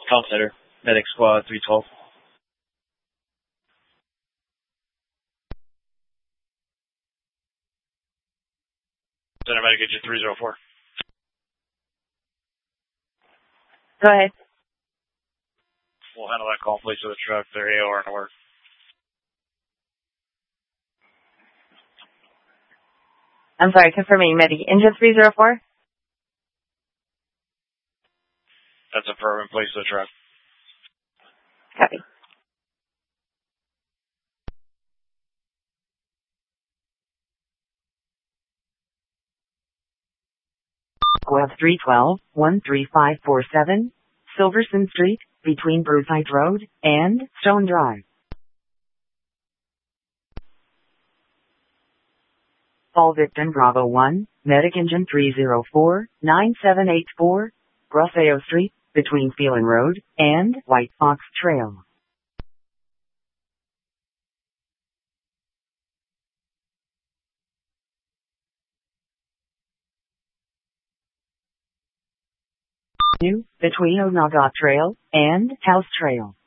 Call center. Medic squad 312. Center medic agent 304. Go ahead. We'll handle that call in place of the truck. Their AOR in order. I'm sorry, confirming medic engine 304? That's affirmed in place of the truck. Copy. Web 312, 13547, Silverson Street, between Brookside Road and Stone Drive. Call victim Bravo 1, medic engine 304, 9784, Grosseto Street, between Phelan Road and White Fox Trail. Between Onaga Trail and House Trail.